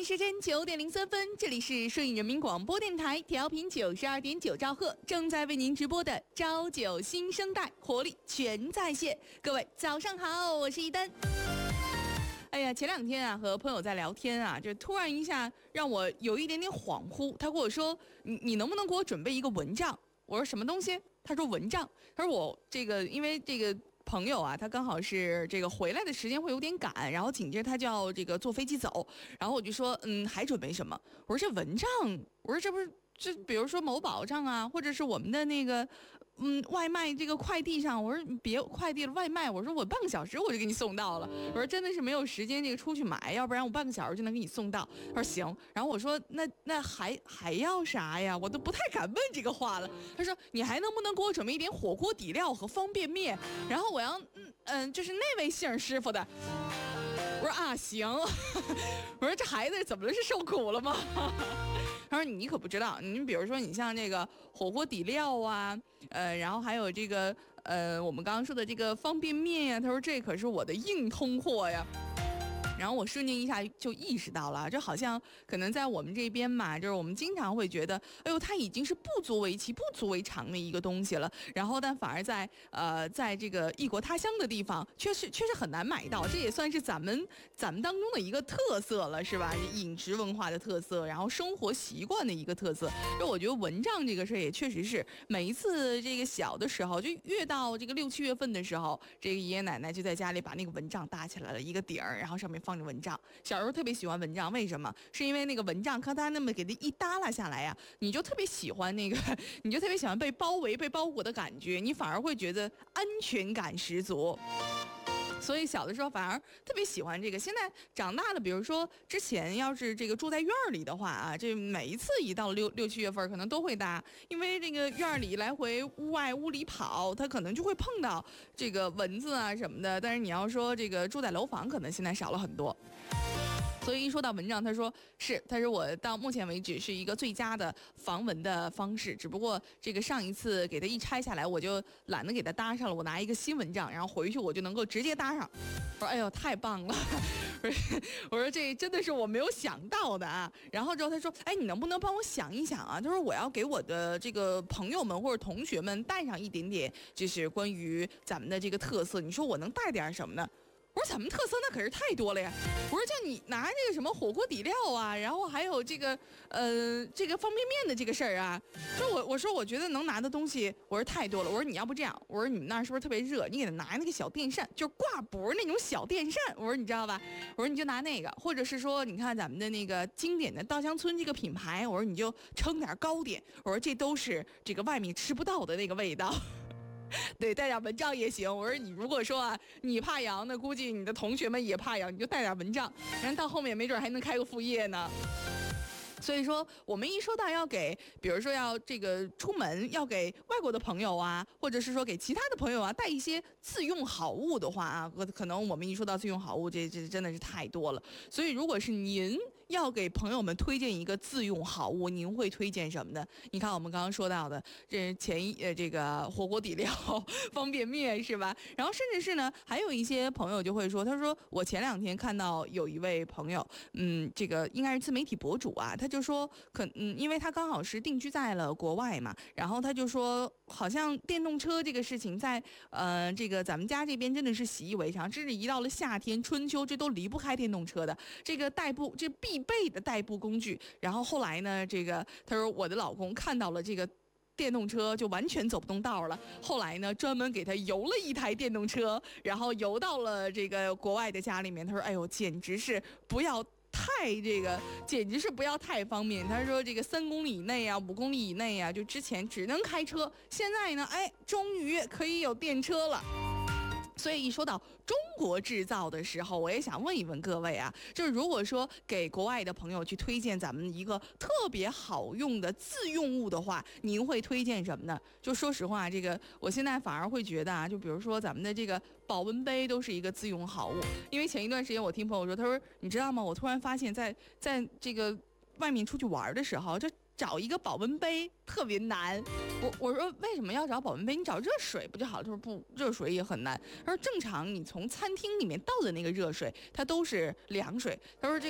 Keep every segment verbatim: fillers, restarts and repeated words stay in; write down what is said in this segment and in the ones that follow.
京时间九点零三分，这里是顺义人民广播电台调频九十二点九兆赫，正在为您直播的朝九新生代，活力全在线。各位早上好，我是一丹。哎呀，前两天啊，和朋友在聊天啊，就突然一下让我有一点点恍惚。他跟我说：“你你能不能给我准备一个蚊帐？”我说：“什么东西？”他说：“蚊帐。”他说：“我这个因为这个。”朋友啊，他刚好是这个回来的时间会有点赶，然后紧接着他就要这个坐飞机走，然后我就说，嗯，还准备什么？我说这蚊帐，我说这不是这，比如说某宝上啊，或者是我们的那个，嗯，外卖这个快递上，我说别快递了外卖，我说我半个小时我就给你送到了，我说真的是没有时间这个出去买，要不然我半个小时就能给你送到。他说行，然后我说那那还还要啥呀？我都不太敢问这个话了。他说你还能不能给我准备一点火锅底料和方便面？然后我要嗯嗯，就是那位姓师傅的。我说啊行，我说这孩子怎么了？是受苦了吗？他说你可不知道，你比如说你像这个火锅底料啊，呃，然后还有这个呃，我们刚刚说的这个方便面呀、啊，他说这可是我的硬通货呀。然后我瞬间一下就意识到了，就好像可能在我们这边嘛，就是我们经常会觉得，哎呦，它已经是不足为奇、不足为常的一个东西了。然后，但反而在呃，在这个异国他乡的地方，确实确实很难买到。这也算是咱们咱们当中的一个特色了，是吧？饮食文化的特色，然后生活习惯的一个特色。就我觉得蚊帐这个事儿也确实是每一次这个小的时候，就越到这个六七月份的时候，这个爷爷奶奶就在家里把那个蚊帐搭起来了一个顶儿，然后上面放。放着蚊帐，小时候特别喜欢蚊帐，为什么？是因为那个蚊帐，看它那么给它一耷拉下来呀、啊，你就特别喜欢那个，你就特别喜欢被包围、被包裹的感觉，你反而会觉得安全感十足。所以小的时候反而特别喜欢这个，现在长大了，比如说之前要是这个住在院里的话啊，这每一次一到六六七月份可能都会搭，因为这个院里来回屋外屋里跑，它可能就会碰到这个蚊子啊什么的。但是你要说这个住在楼房，可能现在少了很多。所以一说到蚊帐，他说是，他说我到目前为止是一个最佳的防蚊的方式，只不过这个上一次给它一拆下来，我就懒得给它搭上了，我拿一个新蚊帐，然后回去我就能够直接搭上。我说哎呦太棒了，我说这真的是我没有想到的啊。然后之后他说，哎，你能不能帮我想一想啊？他说我要给我的这个朋友们或者同学们带上一点点，就是关于咱们的这个特色，你说我能带点什么呢？我说咱们特色那可是太多了呀！我说叫你拿这个什么火锅底料啊，然后还有这个呃这个方便面的这个事儿啊，就我我说我觉得能拿的东西，我说太多了。我说你要不这样，我说你们那儿是不是特别热？你给他拿那个小电扇，就是挂脖那种小电扇。我说你知道吧？我说你就拿那个，或者是说你看咱们的那个经典的稻香村这个品牌，我说你就称点糕点。我说这都是这个外面吃不到的那个味道。对，带点蚊帐也行。我说你如果说啊，你怕痒，那估计你的同学们也怕痒，你就带点蚊帐，然后到后面没准还能开个副业呢。所以说我们一说到要给比如说要这个出门要给外国的朋友啊，或者是说给其他的朋友啊带一些自用好物的话啊，可能我们一说到自用好物，这这真的是太多了。所以如果是您要给朋友们推荐一个自用好物，您会推荐什么呢？你看我们刚刚说到的这前一呃这个火锅底料方便面是吧？然后甚至是呢还有一些朋友就会说，他说我前两天看到有一位朋友，嗯这个应该是自媒体博主啊，他就说可嗯，因为他刚好是定居在了国外嘛，然后他就说，好像电动车这个事情在呃这个咱们家这边真的是习以为常，甚至一到了夏天、春秋，这都离不开电动车的这个代步，这必备的代步工具。然后后来呢，这个他说我的老公看到了这个电动车就完全走不动道了，后来呢专门给他邮了一台电动车，然后邮到了这个国外的家里面。他说哎呦简直是不要太这个简直是不要太方便。他说这个三公里以内啊，五公里以内啊，就之前只能开车，现在呢哎终于可以有电车了。所以一说到中国制造的时候，我也想问一问各位啊，就是如果说给国外的朋友去推荐咱们一个特别好用的自用物的话，您会推荐什么呢？就说实话，这个我现在反而会觉得啊，就比如说咱们的这个保温杯都是一个自用好物。因为前一段时间我听朋友说，他说你知道吗，我突然发现在在这个外面出去玩的时候，这找一个保温杯特别难。我我说为什么要找保温杯？你找热水不就好了？他说不，热水也很难。他说正常你从餐厅里面倒的那个热水，它都是凉水。他说这个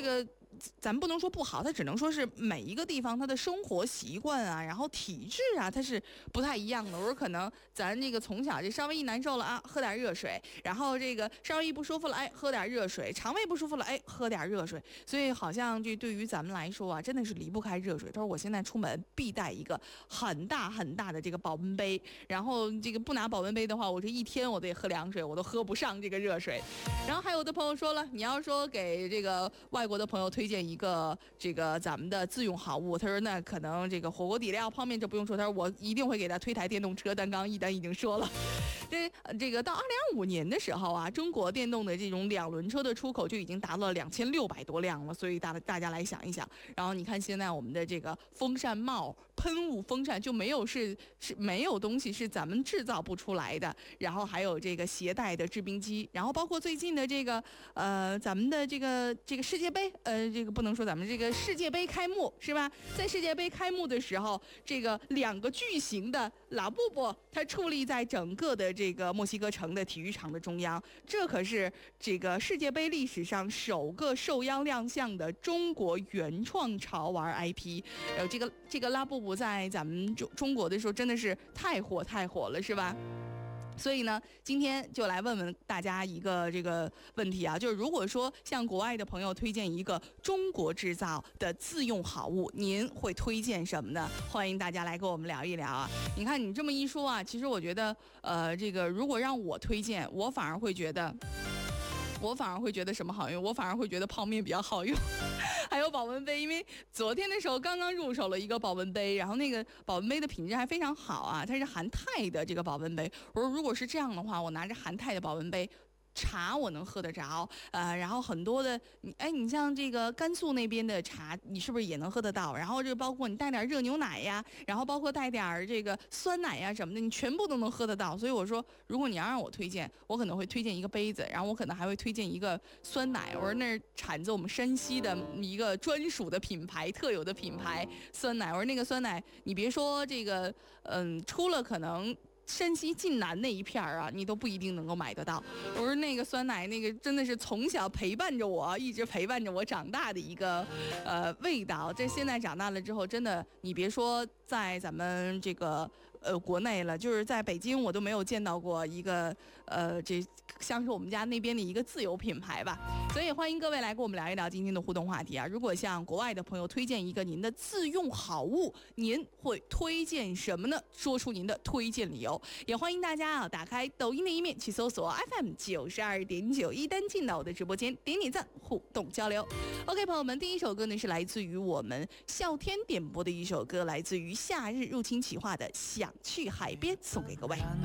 咱不能说不好，它只能说是每一个地方它的生活习惯啊，然后体质啊，它是不太一样的。我说可能咱这个从小这稍微一难受了啊，喝点热水，然后这个稍微一不舒服了，哎，喝点热水，肠胃不舒服了，哎，喝点热水。所以好像这对于咱们来说啊，真的是离不开热水。他说我现在出门必带一个很大很大的这个保温杯，然后这个不拿保温杯的话，我这一天我得喝凉水，我都喝不上这个热水。然后还有的朋友说了，你要说给这个外国的朋友推荐一个这个咱们的自用好物，他说那可能这个火锅底料、泡面这不用说，他说我一定会给他推台电动车。但刚刚一丹已经说了，这这个到二零二五年的时候啊，中国电动的这种两轮车的出口就已经达到了两千六百多辆了，所以大大家来想一想，然后你看现在我们的这个风扇帽、喷雾风扇就没有是是没有东西是咱们制造不出来的，然后还有这个携带的制冰机，然后包括最近的这个呃咱们的这个这个世界杯，呃这个不能说咱们这个世界杯开幕是吧？在世界杯开幕的时候，这个两个巨型的拉布布它矗立在整个的这个墨西哥城的体育场的中央，这可是这个世界杯历史上首个受邀亮相的中国原创潮玩 I P。呃，这个这个拉布布在咱们中中国的时候真的是太火太火了，是吧？所以呢，今天就来问问大家一个这个问题啊，就是如果说向国外的朋友推荐一个中国制造的自用好物，您会推荐什么呢？欢迎大家来跟我们聊一聊啊！你看你这么一说啊，其实我觉得，呃，这个如果让我推荐，我反而会觉得。我反而会觉得什么好用？我反而会觉得泡面比较好用，还有保温杯。因为昨天的时候刚刚入手了一个保温杯，然后那个保温杯的品质还非常好啊，它是韩泰的这个保温杯。我说如果是这样的话，我拿着韩泰的保温杯。茶我能喝得着，呃，然后很多的，你哎，你像这个甘肃那边的茶，你是不是也能喝得到？然后这包括你带点热牛奶呀，然后包括带点这个酸奶呀什么的，你全部都能喝得到。所以我说，如果你要让我推荐，我可能会推荐一个杯子，然后我可能还会推荐一个酸奶。我说那是产自我们山西的一个专属的品牌，特有的品牌酸奶。我说那个酸奶，你别说这个，嗯，出了可能。山西晋南那一片儿啊，你都不一定能够买得到。我说那个酸奶，那个真的是从小陪伴着我，一直陪伴着我长大的一个呃味道。这现在长大了之后，真的你别说在咱们这个呃国内了，就是在北京我都没有见到过一个呃这像是我们家那边的一个自有品牌吧。所以欢迎各位来跟我们聊一聊今天的互动话题啊！如果向国外的朋友推荐一个您的自用好物，您会推荐什么呢？说出您的推荐理由。也欢迎大家啊，打开抖音的一面去搜索 F M 九十二点九，一单进到我的直播间，点点赞，互动交流。OK， 朋友们，第一首歌呢是来自于我们笑天点播的一首歌，来自于夏日入侵企划的《想去海边》，送给各位。